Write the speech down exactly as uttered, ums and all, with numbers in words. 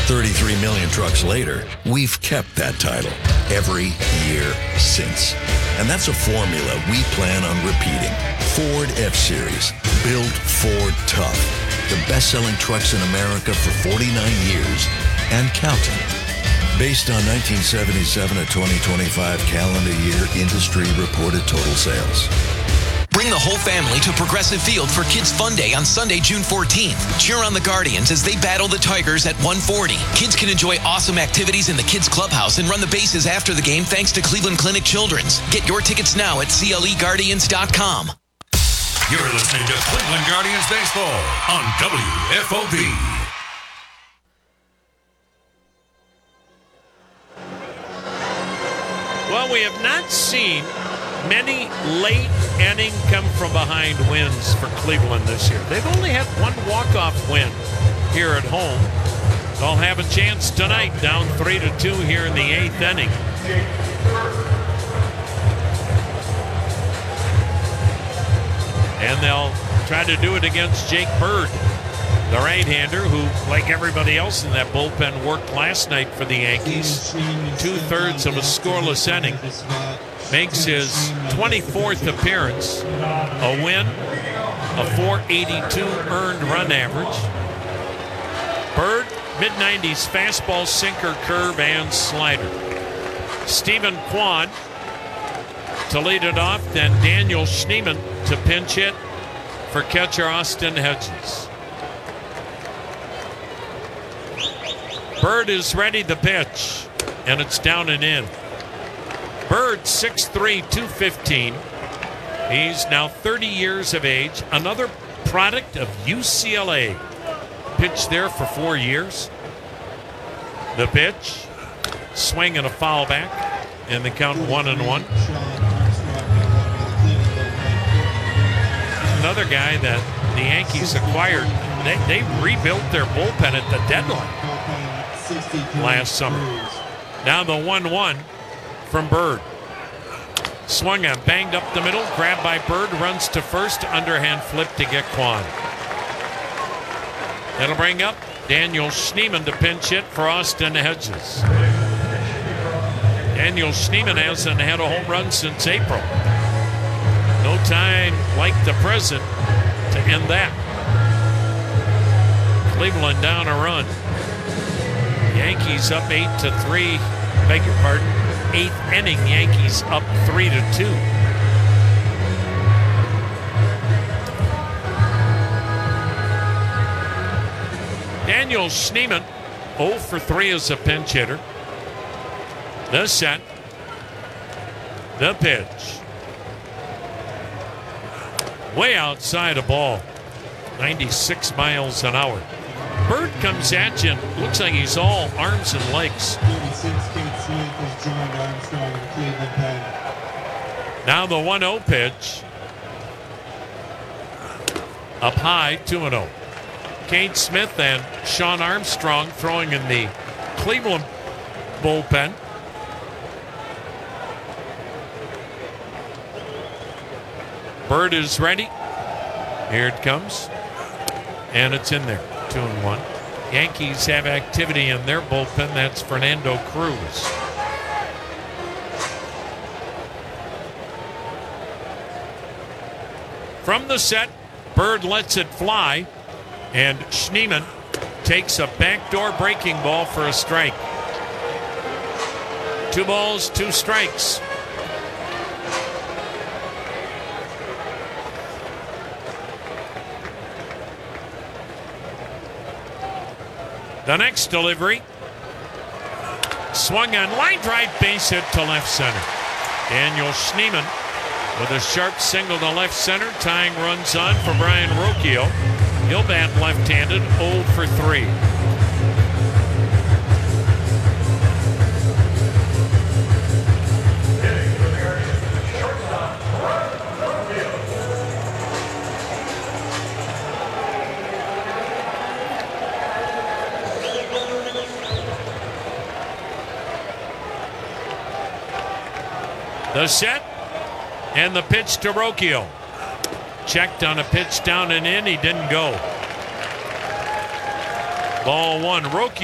thirty-three million trucks later, we've kept that title every year since. And that's a formula we plan on repeating. Ford F-Series, built Ford tough. The best-selling trucks in America for forty-nine years and counting. Based on nineteen seventy-seven to twenty twenty-five calendar year industry reported total sales. Bring the whole family to Progressive Field for Kids Fun Day on Sunday, June fourteenth. Cheer on the Guardians as they battle the Tigers at one forty. Kids can enjoy awesome activities in the Kids Clubhouse and run the bases after the game thanks to Cleveland Clinic Children's. Get your tickets now at C L E Guardians dot com. You're listening to Cleveland Guardians Baseball on W F O B. Well, we have not seen many late inning come from behind wins for Cleveland this year. They've only had one walk-off win here at home. They'll have a chance tonight, down three to two here in the eighth inning. And they'll try to do it against Jake Bird, the right-hander, who, like everybody else in that bullpen, worked last night for the Yankees. Two-thirds of a scoreless inning. Makes his twenty-fourth appearance, a win, a four eighty-two earned run average. Bird, mid nineties fastball, sinker, curve, and slider. Stephen Kwan to lead it off, then Daniel Schneemann to pinch hit for catcher Austin Hedges. Bird is ready to pitch, and it's down and in. Bird, six three, two fifteen. He's now thirty years of age. Another product of U C L A. Pitched there for four years. The pitch, swing and a foul back, and the count one and one. Another guy that the Yankees acquired. They, they rebuilt their bullpen at the deadline last summer. Now the one one. From Bird. Swung on, banged up the middle, grabbed by Bird, runs to first, underhand flip to get Kwan. That'll bring up Daniel Schneemann to pinch hit for Austin Hedges. Daniel Schneemann hasn't had a home run since April. No time like the present to end that. Cleveland down a run. Yankees up eight to three. Beg your pardon. Eighth inning, Yankees up three to two. Daniel Schneemann, oh for three as a pinch hitter. The set. The pitch. Way outside a ball. ninety-six miles an hour. Bird comes at you and looks like he's all arms and legs. Now the one oh pitch. Up high, two and oh. Kate Smith and Sean Armstrong throwing in the Cleveland bullpen. Bird is ready. Here it comes. And it's in there. Two and one. Yankees have activity in their bullpen. That's Fernando Cruz. From the set, Bird lets it fly, and Schneemann takes a backdoor breaking ball for a strike. Two balls, two strikes. The next delivery, swung on, line drive, base hit to left center. Daniel Schneemann with a sharp single to left center, tying runs on for Brian Rocchio. He'll bat left-handed, oh for three. The set and the pitch to Rocchio. Checked on a pitch down and in. He didn't go. Ball one. Rocchio